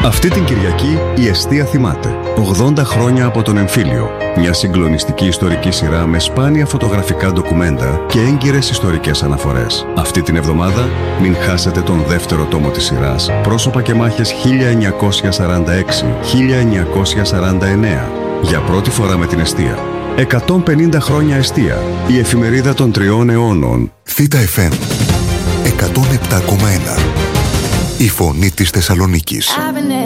Αυτή την Κυριακή η Εστία θυμάται 80 χρόνια από τον εμφύλιο. Μια συγκλονιστική ιστορική σειρά με σπάνια φωτογραφικά ντοκουμέντα και έγκυρες ιστορικές αναφορές. Αυτή την εβδομάδα μην χάσετε τον δεύτερο τόμο της σειράς «Πρόσωπα και μάχες 1946-1949». Για πρώτη φορά με την Εστία. 150 χρόνια Εστία. Η εφημερίδα των 3 αιώνων. Θήτα FM 107,1. Η φωνή της Θεσσαλονίκης.